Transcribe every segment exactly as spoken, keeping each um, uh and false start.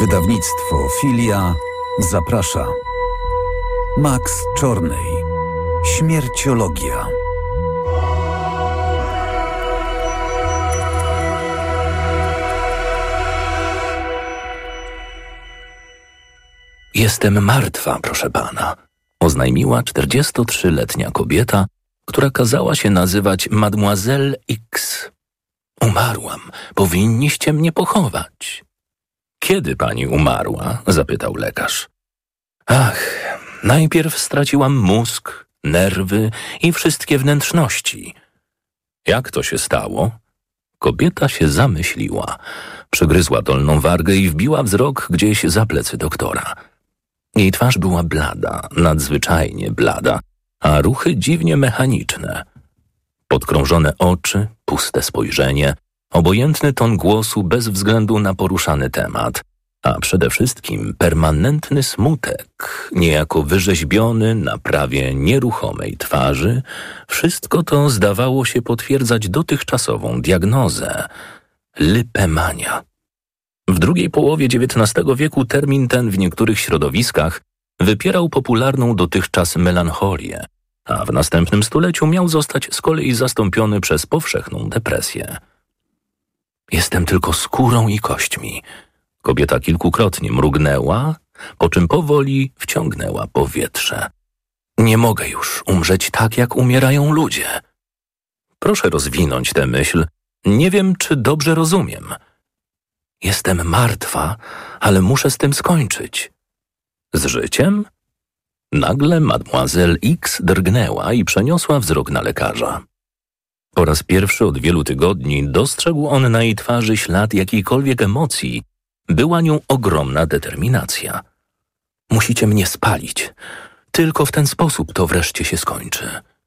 Wydawnictwo Filia zaprasza. Max Czornej. Śmierciologia. Jestem martwa, proszę pana, oznajmiła czterdziestotrzyletnia kobieta, która kazała się nazywać Mademoiselle X. Umarłam, powinniście mnie pochować. Kiedy pani umarła? Zapytał lekarz. Ach, najpierw straciłam mózg, nerwy i wszystkie wnętrzności. Jak to się stało? Kobieta się zamyśliła, przygryzła dolną wargę i wbiła wzrok gdzieś za plecy doktora. Jej twarz była blada, nadzwyczajnie blada, a ruchy dziwnie mechaniczne. Podkrążone oczy, puste spojrzenie, obojętny ton głosu bez względu na poruszany temat, a przede wszystkim permanentny smutek, niejako wyrzeźbiony na prawie nieruchomej twarzy, wszystko to zdawało się potwierdzać dotychczasową diagnozę – lipemania. W drugiej połowie dziewiętnastego wieku termin ten w niektórych środowiskach wypierał popularną dotychczas melancholię, a w następnym stuleciu miał zostać z kolei zastąpiony przez powszechną depresję. Jestem tylko skórą i kośćmi. Kobieta kilkukrotnie mrugnęła, po czym powoli wciągnęła powietrze. Nie mogę już umrzeć tak, jak umierają ludzie. Proszę rozwinąć tę myśl. Nie wiem, czy dobrze rozumiem. Jestem martwa, ale muszę z tym skończyć. Z życiem? Nagle Mademoiselle X drgnęła i przeniosła wzrok na lekarza. Po raz pierwszy od wielu tygodni dostrzegł on na jej twarzy ślad jakiejkolwiek emocji. Była nią ogromna determinacja. Musicie mnie spalić. Tylko w ten sposób to wreszcie się skończy.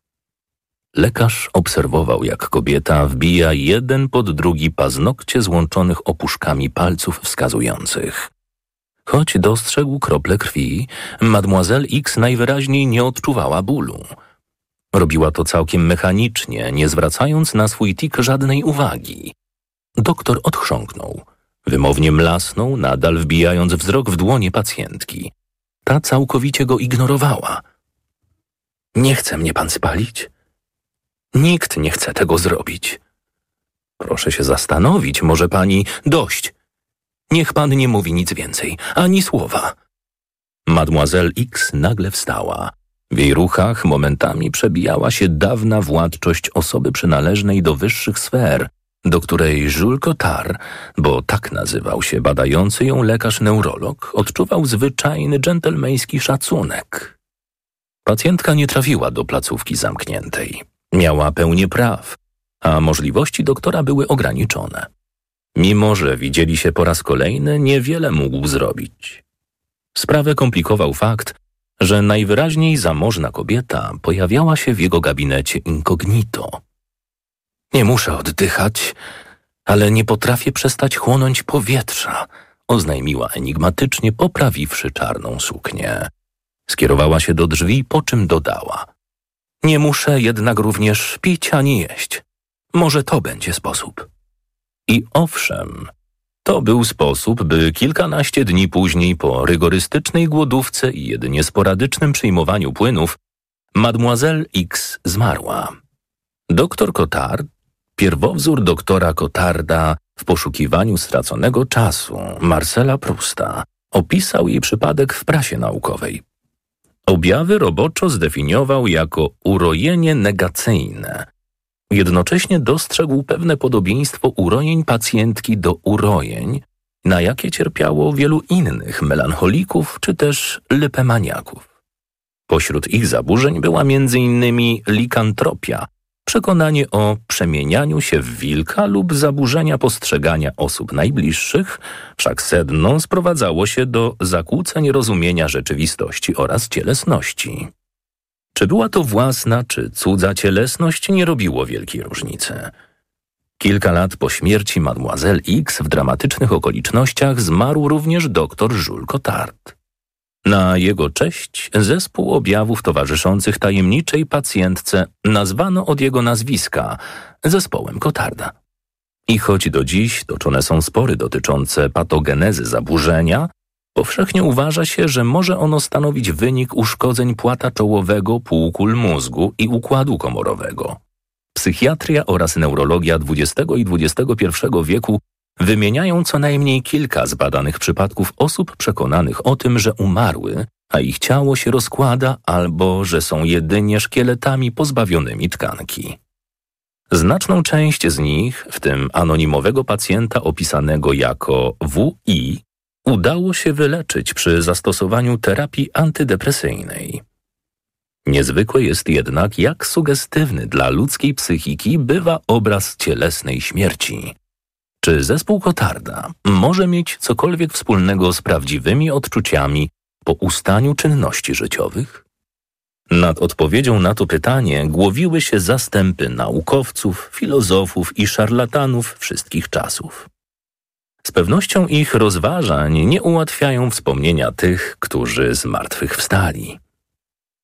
Lekarz obserwował, jak kobieta wbija jeden pod drugi paznokcie złączonych opuszkami palców wskazujących. Choć dostrzegł krople krwi, Mademoiselle X najwyraźniej nie odczuwała bólu. Robiła to całkiem mechanicznie, nie zwracając na swój tik żadnej uwagi. Doktor odchrząknął. Wymownie mlasnął, nadal wbijając wzrok w dłonie pacjentki. Ta całkowicie go ignorowała. Nie chce mnie pan spalić? Nikt nie chce tego zrobić. Proszę się zastanowić, może pani... Dość! Niech pan nie mówi nic więcej, ani słowa. Mademoiselle X nagle wstała. W jej ruchach momentami przebijała się dawna władczość osoby przynależnej do wyższych sfer, do której Jules Cotard, bo tak nazywał się badający ją lekarz-neurolog, odczuwał zwyczajny dżentelmeński szacunek. Pacjentka nie trafiła do placówki zamkniętej. Miała pełnię praw, a możliwości doktora były ograniczone. Mimo że widzieli się po raz kolejny, niewiele mógł zrobić. Sprawę komplikował fakt, że najwyraźniej zamożna kobieta pojawiała się w jego gabinecie incognito. Nie muszę oddychać, ale nie potrafię przestać chłonąć powietrza, oznajmiła enigmatycznie, poprawiwszy czarną suknię. Skierowała się do drzwi, po czym dodała. Nie muszę jednak również pić ani jeść. Może to będzie sposób. I owszem, to był sposób, by kilkanaście dni później po rygorystycznej głodówce i jedynie sporadycznym przyjmowaniu płynów Mademoiselle X zmarła. Doktor Cotard, pierwowzór doktora Cotarda w poszukiwaniu straconego czasu Marcela Prousta, opisał jej przypadek w prasie naukowej. Objawy roboczo zdefiniował jako urojenie negacyjne. Jednocześnie dostrzegł pewne podobieństwo urojeń pacjentki do urojeń, na jakie cierpiało wielu innych melancholików czy też lipemaniaków. Pośród ich zaburzeń była między innymi likantropia, przekonanie o przemienianiu się w wilka lub zaburzenia postrzegania osób najbliższych, wszak sedno sprowadzało się do zakłóceń rozumienia rzeczywistości oraz cielesności. Czy była to własna, czy cudza cielesność, nie robiło wielkiej różnicy. Kilka lat po śmierci Mademoiselle X w dramatycznych okolicznościach zmarł również dr Jules Cotard. Na jego cześć zespół objawów towarzyszących tajemniczej pacjentce nazwano od jego nazwiska zespołem Cotarda. I choć do dziś toczone są spory dotyczące patogenezy zaburzenia, powszechnie uważa się, że może ono stanowić wynik uszkodzeń płata czołowego, półkul mózgu i układu komorowego. Psychiatria oraz neurologia dwudziestego i dwudziestego pierwszego wieku wymieniają co najmniej kilka zbadanych przypadków osób przekonanych o tym, że umarły, a ich ciało się rozkłada albo że są jedynie szkieletami pozbawionymi tkanki. Znaczną część z nich, w tym anonimowego pacjenta opisanego jako W I, udało się wyleczyć przy zastosowaniu terapii antydepresyjnej. Niezwykłe jest jednak, jak sugestywny dla ludzkiej psychiki bywa obraz cielesnej śmierci. Czy zespół Gotarda może mieć cokolwiek wspólnego z prawdziwymi odczuciami po ustaniu czynności życiowych? Nad odpowiedzią na to pytanie głowiły się zastępy naukowców, filozofów i szarlatanów wszystkich czasów. Z pewnością ich rozważań nie ułatwiają wspomnienia tych, którzy zmartwychwstali.